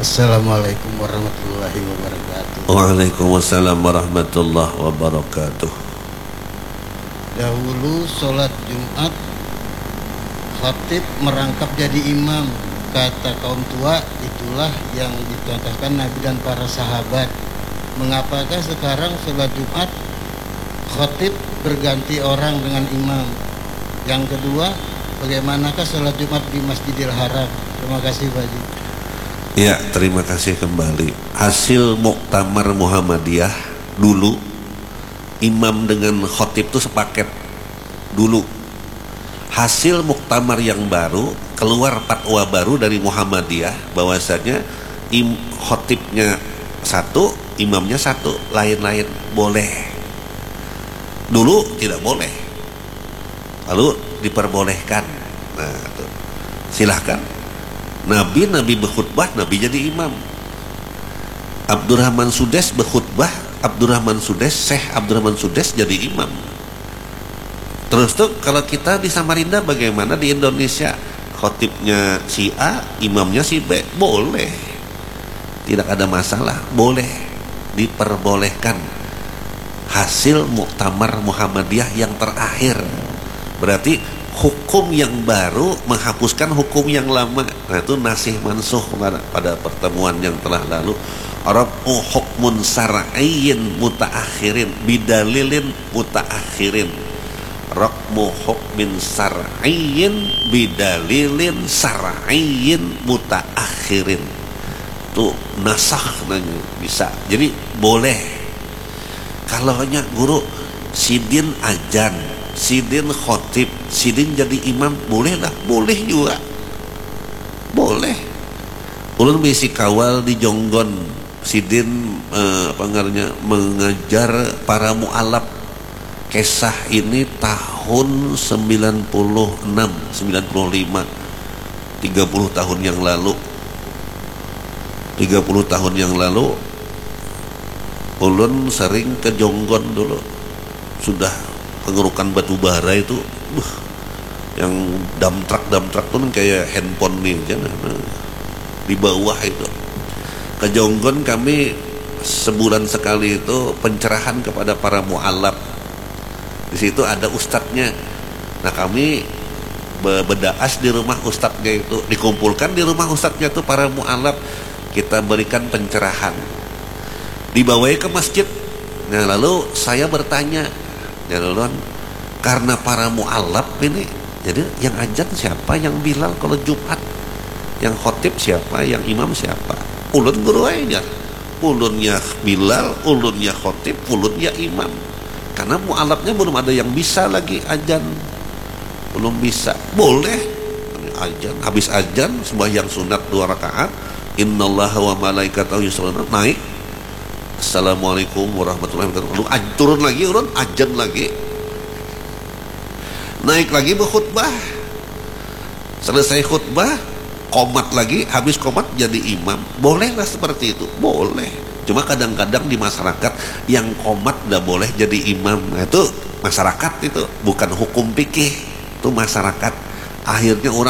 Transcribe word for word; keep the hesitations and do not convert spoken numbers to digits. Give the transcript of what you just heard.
Assalamualaikum warahmatullahi wabarakatuh. Waalaikumsalam warahmatullahi wabarakatuh. Dahulu sholat Jumat, khatib merangkap jadi imam. Kata kaum tua, itulah yang dicontohkan Nabi dan para sahabat. Mengapakah sekarang sholat Jumat khatib berganti orang dengan imam? Yang kedua, bagaimanakah sholat Jumat di Masjidil Haram? Terima kasih Pak Haji. Ya, terima kasih kembali. Hasil Muktamar Muhammadiyah dulu, imam dengan khotib itu sepaket dulu. Hasil Muktamar yang baru, keluar fatwa baru dari Muhammadiyah bahwasanya im khotibnya satu, imamnya satu, lain-lain boleh. Dulu tidak boleh, lalu diperbolehkan. Nah, tuh. Silahkan. Nabi Nabi berkhutbah, Nabi jadi imam. Abdurrahman Sudes berkhutbah, Abdurrahman Sudes, Syekh Abdurrahman Sudes jadi imam. Terus tuh kalau kita di Samarinda bagaimana di Indonesia? Khotibnya si A, imamnya si B, boleh. Tidak ada masalah, boleh. Diperbolehkan. Hasil Muktamar Muhammadiyah yang terakhir. Berarti hukum yang baru menghapuskan hukum yang lama. Nah itu nasih mansuh pada, pada pertemuan yang telah lalu. Rabu hukmun sar'iyyin mutaakhirin bidalilin mutaakhirin. Rakmu hukmin sar'iyyin bidalilin sar'iyyin mutaakhirin. Itu nasakh nanya bisa. Jadi boleh. Kalau hanya guru sidin ajan, sidin khotib, sidin jadi imam, boleh lah, boleh juga, boleh. Ulun bisi kawal di Jonggon, sidin eh, apa ngarannya mengajar para mualaf. Kisah ini tahun sembilan puluh enam, sembilan puluh lima, tiga puluh tahun yang lalu. tiga puluh tahun yang lalu ulun sering ke Jonggon dulu. Sudah pengerukan batu bara itu, buh, yang dump truck dump truck tuh kayak handphone nih, jangan di bawah itu. Ke Jonggon kami sebulan sekali itu pencerahan kepada para mualaf. Di situ ada ustadznya. Nah kami bedaas di rumah ustadznya itu, dikumpulkan di rumah ustadznya itu para mualaf, kita berikan pencerahan, dibawa ke masjid. Nah lalu saya bertanya, ya Lulun, karena para mu'alaf ini, jadi yang ajan siapa, yang bilal kalau Jumat, yang khotib siapa, yang imam siapa? Ulun guru aja, ulunnya bilal, ulunnya khotib, ulunnya imam. Karena mu'alafnya belum ada yang bisa lagi ajan, belum bisa. Boleh ajan, habis ajan sembahyang sunat dua rakaat, innallaha wa malaikatahu yusholluna, naik assalamualaikum warahmatullahi wabarakatuh, lalu turun lagi, urun ajan lagi, naik lagi berkhutbah, selesai khutbah qomat lagi, habis qomat jadi imam. Bolehlah seperti itu, boleh. Cuma kadang-kadang di masyarakat yang qomat udah boleh jadi imam. Nah itu masyarakat, itu bukan hukum fikih, itu masyarakat. Akhirnya orang